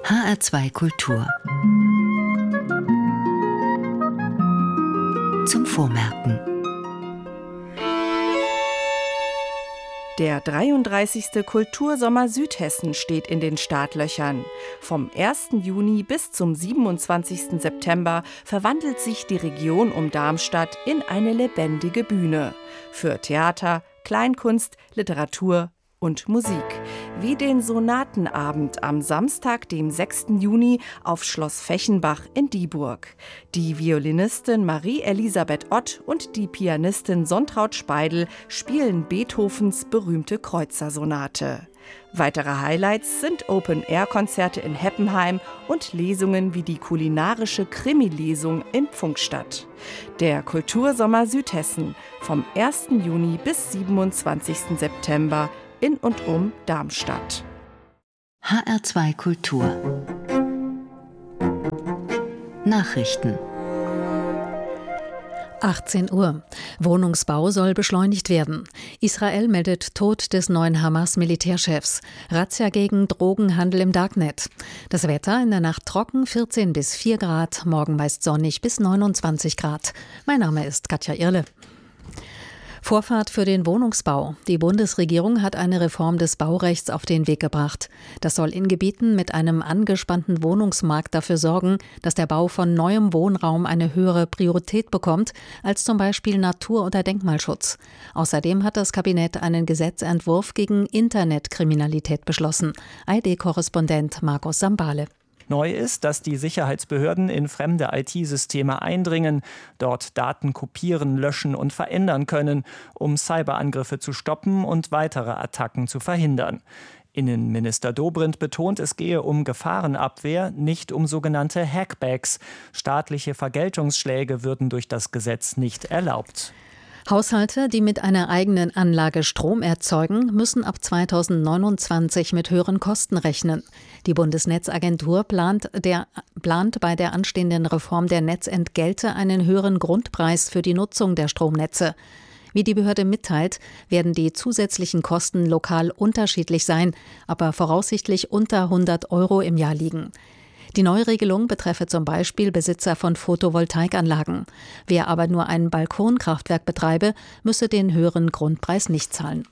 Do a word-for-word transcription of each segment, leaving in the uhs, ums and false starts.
H R zwei Kultur. Zum Vormerken. Der dreiunddreißigste Kultursommer Südhessen steht in den Startlöchern. Vom ersten Juni bis zum siebenundzwanzigsten September verwandelt sich die Region um Darmstadt in eine lebendige Bühne. Für Theater, Kleinkunst, Literatur und Musik. Wie den Sonatenabend am Samstag, dem sechsten Juni auf Schloss Fechenbach in Dieburg. Die Violinistin Marie-Elisabeth Ott und die Pianistin Sontraud Speidel spielen Beethovens berühmte Kreuzer-Sonate. Weitere Highlights sind Open-Air-Konzerte in Heppenheim und Lesungen wie die kulinarische Krimi-Lesung in Pfungstadt. Der Kultursommer Südhessen vom ersten Juni bis siebenundzwanzigsten September in und um Darmstadt. H R zwei Kultur. Nachrichten. achtzehn Uhr. Wohnungsbau soll beschleunigt werden. Israel meldet Tod des neuen Hamas-Militärchefs. Razzia gegen Drogenhandel im Darknet. Das Wetter in der Nacht trocken, vierzehn bis vier Grad. Morgen meist sonnig bis neunundzwanzig Grad. Mein Name ist Katja Irle. Vorfahrt für den Wohnungsbau. Die Bundesregierung hat eine Reform des Baurechts auf den Weg gebracht. Das soll in Gebieten mit einem angespannten Wohnungsmarkt dafür sorgen, dass der Bau von neuem Wohnraum eine höhere Priorität bekommt, als zum Beispiel Natur- oder Denkmalschutz. Außerdem hat das Kabinett einen Gesetzentwurf gegen Internetkriminalität beschlossen. A R D-Korrespondent Markus Sambale. Neu ist, dass die Sicherheitsbehörden in fremde I T-Systeme eindringen, dort Daten kopieren, löschen und verändern können, um Cyberangriffe zu stoppen und weitere Attacken zu verhindern. Innenminister Dobrindt betont, es gehe um Gefahrenabwehr, nicht um sogenannte Hackbacks. Staatliche Vergeltungsschläge würden durch das Gesetz nicht erlaubt. Haushalte, die mit einer eigenen Anlage Strom erzeugen, müssen ab zweitausendneunundzwanzig mit höheren Kosten rechnen. Die Bundesnetzagentur plant, der, plant bei der anstehenden Reform der Netzentgelte einen höheren Grundpreis für die Nutzung der Stromnetze. Wie die Behörde mitteilt, werden die zusätzlichen Kosten lokal unterschiedlich sein, aber voraussichtlich unter hundert Euro im Jahr liegen. Die Neuregelung betreffe zum Beispiel Besitzer von Photovoltaikanlagen. Wer aber nur ein Balkonkraftwerk betreibe, müsse den höheren Grundpreis nicht zahlen.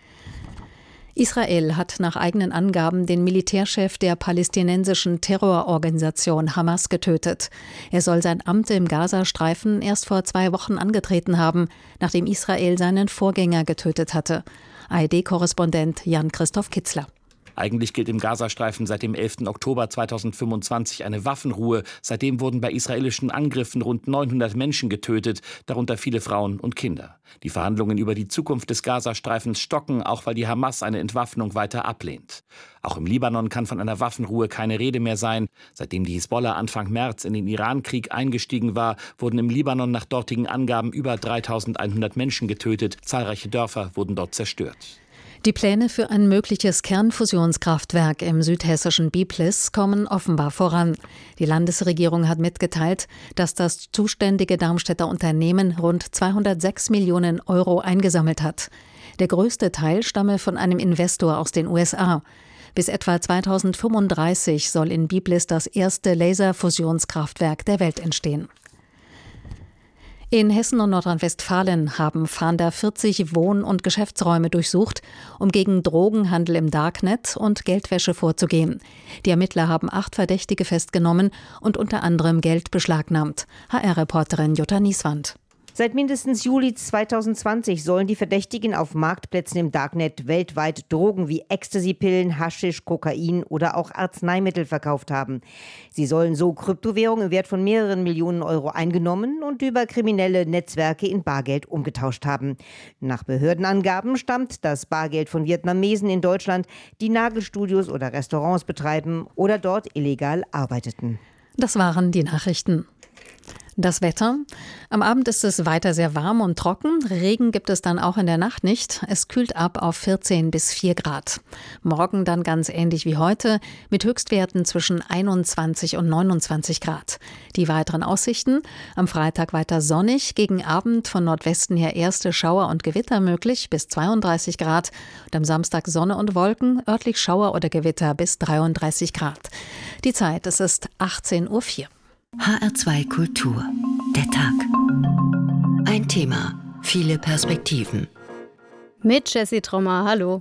Israel hat nach eigenen Angaben den Militärchef der palästinensischen Terrororganisation Hamas getötet. Er soll sein Amt im Gazastreifen erst vor zwei Wochen angetreten haben, nachdem Israel seinen Vorgänger getötet hatte. A R D-Korrespondent Jan-Christoph Kitzler. Eigentlich gilt im Gazastreifen seit dem elften Oktober zweitausendfünfundzwanzig eine Waffenruhe. Seitdem wurden bei israelischen Angriffen rund neunhundert Menschen getötet, darunter viele Frauen und Kinder. Die Verhandlungen über die Zukunft des Gazastreifens stocken, auch weil die Hamas eine Entwaffnung weiter ablehnt. Auch im Libanon kann von einer Waffenruhe keine Rede mehr sein. Seitdem die Hisbollah Anfang März in den Irankrieg eingestiegen war, wurden im Libanon nach dortigen Angaben über dreitausendeinhundert Menschen getötet. Zahlreiche Dörfer wurden dort zerstört. Die Pläne für ein mögliches Kernfusionskraftwerk im südhessischen Biblis kommen offenbar voran. Die Landesregierung hat mitgeteilt, dass das zuständige Darmstädter Unternehmen rund zweihundertsechs Millionen Euro eingesammelt hat. Der größte Teil stamme von einem Investor aus den U S A. Bis etwa zweitausendfünfunddreißig soll in Biblis das erste Laserfusionskraftwerk der Welt entstehen. In Hessen und Nordrhein-Westfalen haben Fahnder vierzig Wohn- und Geschäftsräume durchsucht, um gegen Drogenhandel im Darknet und Geldwäsche vorzugehen. Die Ermittler haben acht Verdächtige festgenommen und unter anderem Geld beschlagnahmt. H R-Reporterin Jutta Nieswand. Seit mindestens Juli zweitausendzwanzig sollen die Verdächtigen auf Marktplätzen im Darknet weltweit Drogen wie Ecstasy-Pillen, Haschisch, Kokain oder auch Arzneimittel verkauft haben. Sie sollen so Kryptowährungen im Wert von mehreren Millionen Euro eingenommen und über kriminelle Netzwerke in Bargeld umgetauscht haben. Nach Behördenangaben stammt das Bargeld von Vietnamesen in Deutschland, die Nagelstudios oder Restaurants betreiben oder dort illegal arbeiteten. Das waren die Nachrichten. Das Wetter. Am Abend ist es weiter sehr warm und trocken. Regen gibt es dann auch in der Nacht nicht. Es kühlt ab auf vierzehn bis vier Grad. Morgen dann ganz ähnlich wie heute mit Höchstwerten zwischen einundzwanzig und neunundzwanzig Grad. Die weiteren Aussichten. Am Freitag weiter sonnig. Gegen Abend von Nordwesten her erste Schauer und Gewitter möglich bis zweiunddreißig Grad. Und am Samstag Sonne und Wolken. Örtlich Schauer oder Gewitter bis dreiunddreißig Grad. Die Zeit, es ist achtzehn Uhr vier. H R zwei Kultur. Der Tag. Ein Thema, viele Perspektiven. Mit Jessie Trommer, hallo.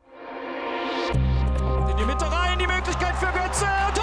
In die Mitte rein, die Möglichkeit für Götze. Tor!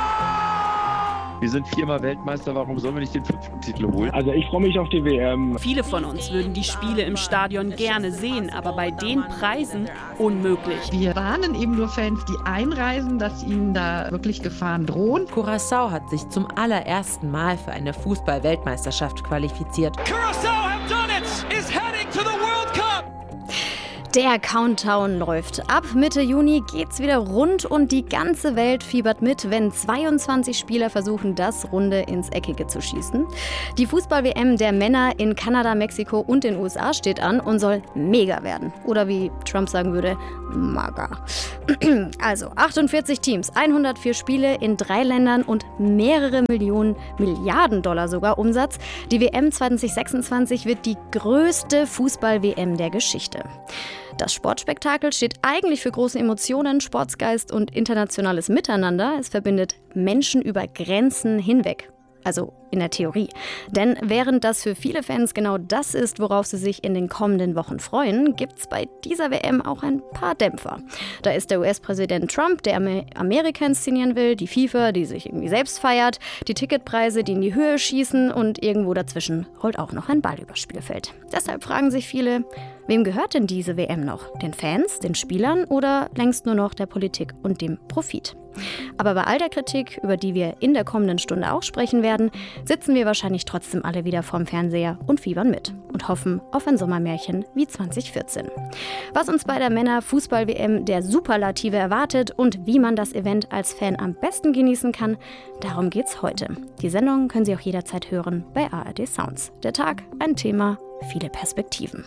Wir sind viermal Weltmeister, warum sollen wir nicht den fünften Titel holen? Also ich freue mich auf die W M. Viele von uns würden die Spiele im Stadion gerne sehen, aber bei den Preisen unmöglich. Wir warnen eben nur Fans, die einreisen, dass ihnen da wirklich Gefahren drohen. Curaçao hat sich zum allerersten Mal für eine Fußball-Weltmeisterschaft qualifiziert. Curaçao have done it, is heading to the World Cup. Der Countdown läuft. Ab Mitte Juni geht's wieder rund und die ganze Welt fiebert mit, wenn zweiundzwanzig Spieler versuchen, das Runde ins Eckige zu schießen. Die Fußball-W M der Männer in Kanada, Mexiko und den U S A steht an und soll mega werden. Oder wie Trump sagen würde, mager. Also achtundvierzig Teams, hundertvier Spiele in drei Ländern und mehrere Millionen, Milliarden Dollar sogar Umsatz. Die W M zwanzig sechsundzwanzig wird die größte Fußball-W M der Geschichte. Das Sportspektakel steht eigentlich für große Emotionen, Sportsgeist und internationales Miteinander. Es verbindet Menschen über Grenzen hinweg. Also in der Theorie. Denn während das für viele Fans genau das ist, worauf sie sich in den kommenden Wochen freuen, gibt es bei dieser W M auch ein paar Dämpfer. Da ist der U S-Präsident Trump, der Amerika inszenieren will, die FIFA, die sich irgendwie selbst feiert, die Ticketpreise, die in die Höhe schießen und irgendwo dazwischen rollt auch noch ein Ball übers Spielfeld. Deshalb fragen sich viele, wem gehört denn diese W M noch? Den Fans, den Spielern oder längst nur noch der Politik und dem Profit? Aber bei all der Kritik, über die wir in der kommenden Stunde auch sprechen werden, sitzen wir wahrscheinlich trotzdem alle wieder vorm Fernseher und fiebern mit und hoffen auf ein Sommermärchen wie zwanzig vierzehn. Was uns bei der Männer-Fußball-W M der Superlative erwartet und wie man das Event als Fan am besten genießen kann, darum geht's heute. Die Sendung können Sie auch jederzeit hören bei A R D Sounds. Der Tag, ein Thema, viele Perspektiven.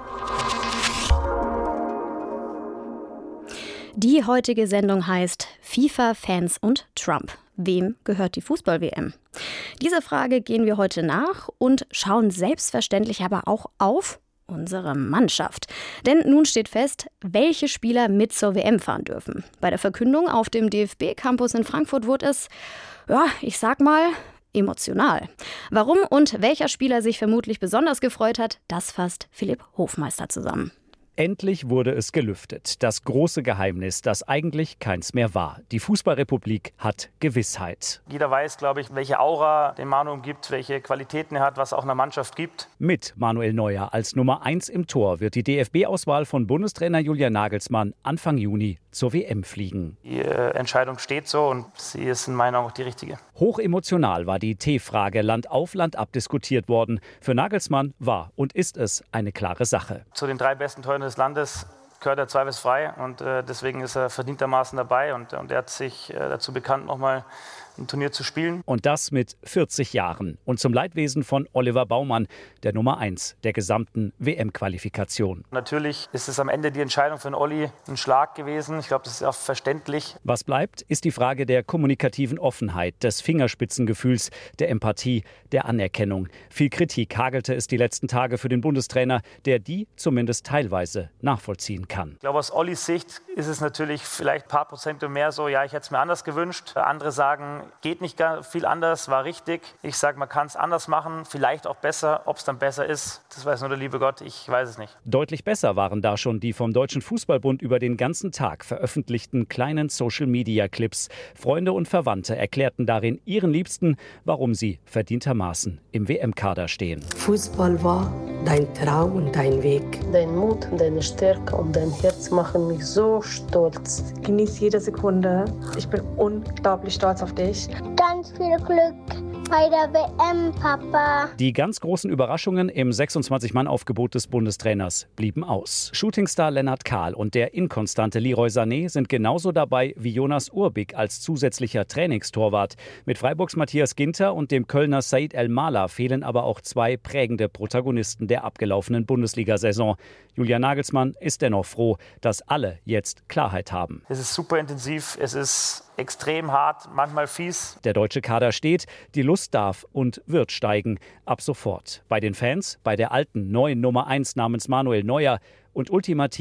Die heutige Sendung heißt FIFA, Fans und Trump. Wem gehört die Fußball-W M? Dieser Frage gehen wir heute nach und schauen selbstverständlich aber auch auf unsere Mannschaft. Denn nun steht fest, welche Spieler mit zur W M fahren dürfen. Bei der Verkündung auf dem D F B-Campus in Frankfurt wurde es, ja, ich sag mal, emotional. Warum und welcher Spieler sich vermutlich besonders gefreut hat, das fasst Philipp Hofmeister zusammen. Endlich wurde es gelüftet. Das große Geheimnis, das eigentlich keins mehr war. Die Fußballrepublik hat Gewissheit. Jeder weiß, glaube ich, welche Aura den Manu umgibt, welche Qualitäten er hat, was auch einer Mannschaft gibt. Mit Manuel Neuer als Nummer eins im Tor wird die D F B-Auswahl von Bundestrainer Julian Nagelsmann Anfang Juni zur W M fliegen. Die äh, Entscheidung steht so und sie ist in meiner Meinung auch die richtige. Hochemotional war die T-Frage Land auf Land ab diskutiert worden. Für Nagelsmann war und ist es eine klare Sache. Zu den drei besten Torhütern des Landes gehört er zweifelsfrei und äh, deswegen ist er verdientermaßen dabei und, und er hat sich äh, dazu bekannt, nochmal ein Turnier zu spielen. Und das mit vierzig Jahren und zum Leidwesen von Oliver Baumann, der Nummer eins der gesamten W M-Qualifikation. Natürlich ist es am Ende die Entscheidung für den Olli ein Schlag gewesen. Ich glaube, das ist auch verständlich. Was bleibt, ist die Frage der kommunikativen Offenheit, des Fingerspitzengefühls, der Empathie, der Anerkennung. Viel Kritik hagelte es die letzten Tage für den Bundestrainer, der die zumindest teilweise nachvollziehen kann. Ich glaube, aus Ollis Sicht ist es natürlich vielleicht ein paar Prozent mehr so, ja, ich hätte es mir anders gewünscht. Andere sagen, geht nicht viel anders, war richtig. Ich sage, man kann es anders machen, vielleicht auch besser. Ob es dann besser ist, das weiß nur der liebe Gott, ich weiß es nicht. Deutlich besser waren da schon die vom Deutschen Fußballbund über den ganzen Tag veröffentlichten kleinen Social-Media-Clips. Freunde und Verwandte erklärten darin ihren Liebsten, warum sie verdientermaßen im W M-Kader stehen. Fußball war dein Traum und dein Weg. Dein Mut, deine Stärke und dein Herz machen mich so stolz. Genieß jede Sekunde. Ich bin unglaublich stolz auf dich. Ganz viel Glück bei der W M, Papa. Die ganz großen Überraschungen im sechsundzwanzig-Mann-Aufgebot des Bundestrainers blieben aus. Shootingstar Lennart Kahl und der inkonstante Leroy Sané sind genauso dabei wie Jonas Urbik als zusätzlicher Trainingstorwart. Mit Freiburgs Matthias Ginter und dem Kölner Said El-Mala fehlen aber auch zwei prägende Protagonisten der abgelaufenen Bundesliga-Saison. Julian Nagelsmann ist dennoch froh, dass alle jetzt Klarheit haben. Es ist super intensiv, es ist extrem hart, manchmal fies. Der deutsche Kader steht, die Lust darf und wird steigen. Ab sofort. Bei den Fans, bei der alten, neuen Nummer eins namens Manuel Neuer und ultimativ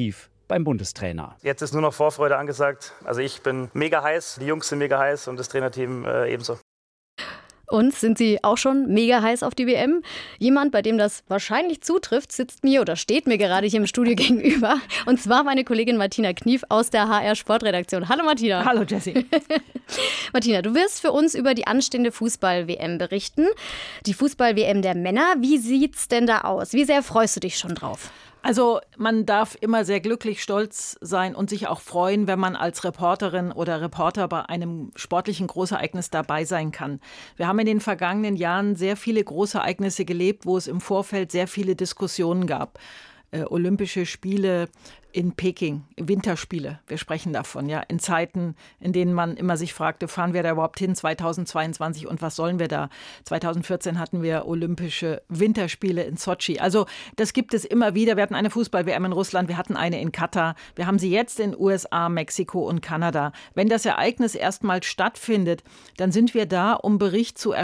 beim Bundestrainer. Jetzt ist nur noch Vorfreude angesagt. Also ich bin mega heiß, die Jungs sind mega heiß und das Trainerteam äh, ebenso. Und sind Sie auch schon mega heiß auf die W M? Jemand, bei dem das wahrscheinlich zutrifft, sitzt mir oder steht mir gerade hier im Studio gegenüber. Und zwar meine Kollegin Martina Knief aus der H R Sportredaktion. Hallo Martina. Hallo Jessie. Martina, du wirst für uns über die anstehende Fußball-W M berichten. Die Fußball-W M der Männer, wie sieht's denn da aus? Wie sehr freust du dich schon drauf? Also man darf immer sehr glücklich, stolz sein und sich auch freuen, wenn man als Reporterin oder Reporter bei einem sportlichen Großereignis dabei sein kann. Wir haben in den vergangenen Jahren sehr viele Großereignisse gelebt, wo es im Vorfeld sehr viele Diskussionen gab. Äh, Olympische Spiele in Peking, Winterspiele, wir sprechen davon, ja, in Zeiten, in denen man immer sich fragte, fahren wir da überhaupt hin zweitausendzweiundzwanzig und was sollen wir da? zweitausendvierzehn hatten wir Olympische Winterspiele in Sotschi. Also das gibt es immer wieder. Wir hatten eine Fußball-W M in Russland, wir hatten eine in Katar, wir haben sie jetzt in U S A, Mexiko und Kanada. Wenn das Ereignis erstmal stattfindet, dann sind wir da, um Bericht zu erstatten